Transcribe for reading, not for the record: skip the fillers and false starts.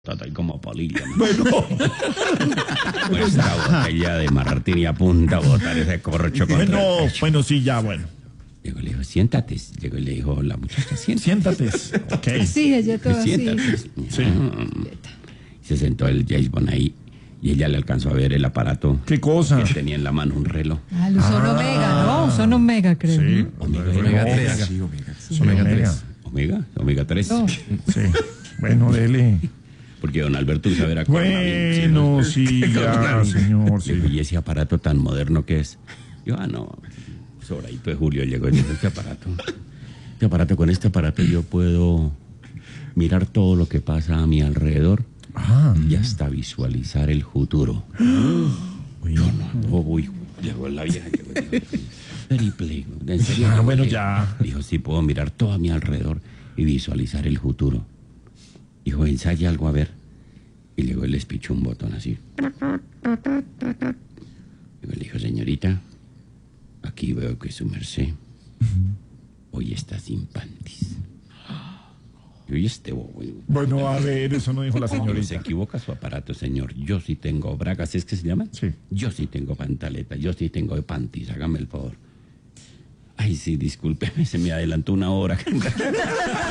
Tata, y como polilla, ¿no? Bueno, Pues esta botella de martini a punta a botar ese corcho contra el pecho. bueno, sí, ya, bueno. Llegó y le dijo, siéntate. Llegó y le dijo la muchacha, siéntate. Siéntate. Ok. Sí, ella toda así. Siéntate. Sí. Se sentó el James Bond ahí y ella le alcanzó a ver el aparato. ¿Qué cosa? Que tenía en la mano un reloj. Ah, el Son Omega, ¿no? Son Omega, creo. Sí. ¿no? Omega 3. Sí, Omega Omega. 3. Omega 3. No. Sí. Bueno, dele. Porque don Alberto usa ver a Bueno, sí, ya, señor. Sí. Y ese aparato tan moderno que es. Yo, no, sobradito de Julio llegó y dijo, con este aparato yo puedo mirar todo lo que pasa a mi alrededor y hasta visualizar el futuro. Yo no voy. Llegó la vieja y dijo, Periple, ¿en serio? Bueno, ya. Dijo, sí, puedo mirar todo a mi alrededor y visualizar el futuro. Dijo, ensaya algo a ver. Y luego él les pichó un botón así. Luego le dijo, señorita, aquí veo que su merced hoy está sin panties. Y hoy este bobo. Bueno, a ver, eso no dijo la Se señorita. equivoca su aparato, señor. Yo sí tengo bragas, ¿es que se llaman? Sí. Yo sí tengo pantaleta, yo sí tengo panties, hágame el favor. Ay, sí, discúlpeme, se me adelantó una hora.